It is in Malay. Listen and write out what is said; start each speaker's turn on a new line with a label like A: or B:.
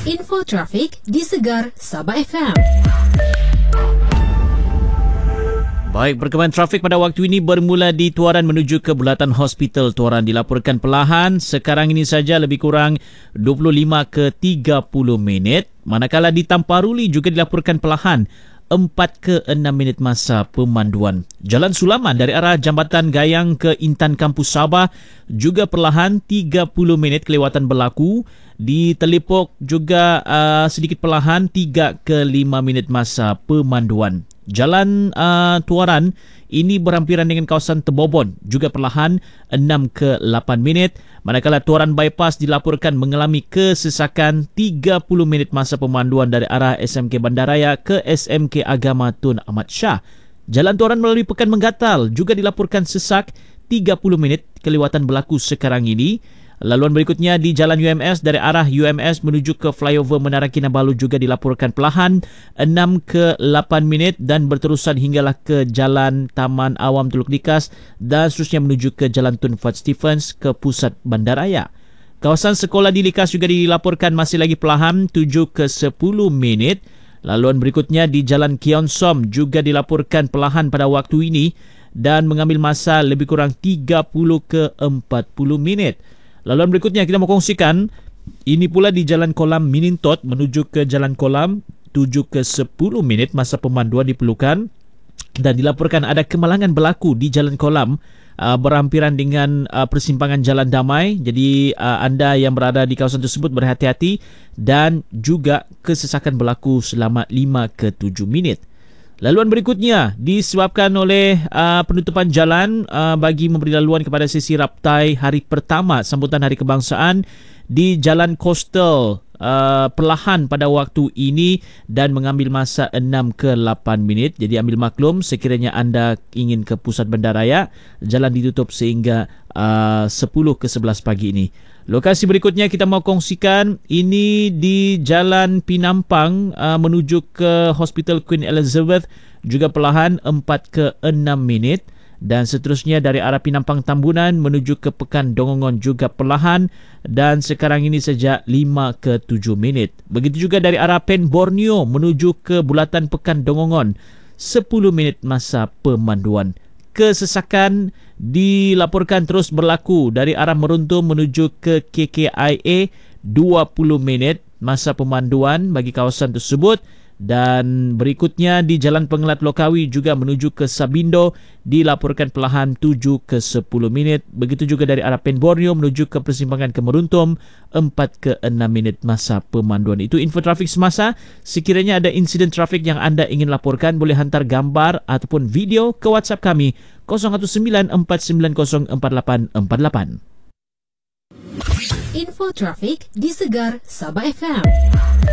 A: Info trafik di Segar Sabah FM.
B: Baik, perkembangan trafik pada waktu ini bermula di Tuaran menuju ke Bulatan Hospital Tuaran dilaporkan perlahan. Sekarang ini saja lebih kurang 25 ke 30 minit. Manakala di Tamparuli juga dilaporkan perlahan 4 ke 6 minit masa pemanduan. Jalan Sulaman dari arah Jambatan Gayang ke Intan Kampus Sabah juga perlahan 30 minit kelewatan berlaku. Di Telipok juga sedikit perlahan 3 ke 5 minit masa pemanduan. Jalan Tuaran ini berhampiran dengan kawasan Tebobon juga perlahan 6 ke 8 minit. Manakala Tuaran Bypass dilaporkan mengalami kesesakan 30 minit masa pemanduan dari arah SMK Bandaraya ke SMK Agama Tun Ahmad Shah. Jalan Tuaran melalui Pekan Menggatal juga dilaporkan sesak 30 minit kelewatan berlaku sekarang ini. Laluan berikutnya di Jalan UMS dari arah UMS menuju ke flyover Menara Kinabalu juga dilaporkan perlahan 6 ke 8 minit dan berterusan hinggalah ke Jalan Taman Awam Teluk Dikas dan seterusnya menuju ke Jalan Tun Fat Stephens ke pusat bandaraya. Kawasan sekolah di Likas juga dilaporkan masih lagi perlahan 7 ke 10 minit. Laluan berikutnya di Jalan Kion Som juga dilaporkan perlahan pada waktu ini dan mengambil masa lebih kurang 30 ke 40 minit. Laluan berikutnya kita mau kongsikan, ini pula di Jalan Kolam Minintot menuju ke Jalan Kolam 7 ke 10 minit masa pemanduan diperlukan dan dilaporkan ada kemalangan berlaku di Jalan Kolam berhampiran dengan persimpangan Jalan Damai. Jadi anda yang berada di kawasan tersebut berhati-hati dan juga kesesakan berlaku selama 5 ke 7 minit. Laluan berikutnya disebabkan oleh penutupan jalan bagi memberi laluan kepada sesi raptai hari pertama sambutan Hari Kebangsaan di Jalan Coastal perlahan pada waktu ini dan mengambil masa 6 ke 8 minit. Jadi ambil maklum sekiranya anda ingin ke pusat bandaraya, jalan ditutup sehingga 10 ke 11 pagi ini. Lokasi berikutnya kita mau kongsikan ini di Jalan Pinampang menuju ke Hospital Queen Elizabeth juga perlahan 4 ke 6 minit dan seterusnya dari arah Pinampang Tambunan menuju ke Pekan Dongongon juga perlahan dan sekarang ini sejak 5 ke 7 minit. Begitu juga dari arah Pen Borneo menuju ke Bulatan Pekan Dongongon 10 minit masa pemanduan. Kesesakan dilaporkan terus berlaku dari arah Meruntum menuju ke KKIA 20 minit masa pemanduan bagi kawasan tersebut dan berikutnya di Jalan Pengelat Lokawi juga menuju ke Sabindo dilaporkan perlahan 7 ke 10 minit. Begitu juga dari arah Pen Borneo menuju ke persimpangan ke Meruntum 4 ke 6 minit masa pemanduan. Itu info trafik semasa. Sekiranya ada insiden trafik yang anda ingin laporkan, boleh hantar gambar ataupun video ke WhatsApp kami 019-490-4848.
A: Info trafik di Segar Sabah FM.